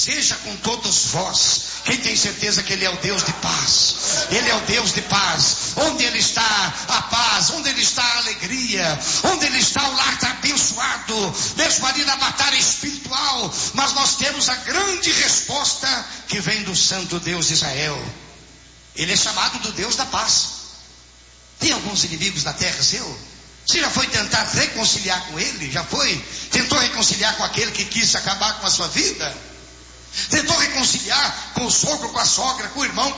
seja com todos vós. Quem tem certeza que Ele é o Deus de paz? Ele é o Deus de paz. Onde Ele está a paz, onde Ele está a alegria, onde Ele está o lar está abençoado, mesmo ali na batalha espiritual. Mas nós temos a grande resposta que vem do Santo Deus de Israel. Ele é chamado do Deus da paz. Tem alguns inimigos na terra seu? Você já foi tentar reconciliar com ele? Já foi? Tentou reconciliar com aquele que quis acabar com a sua vida? Tentou reconciliar com o sogro, com a sogra, com o irmão,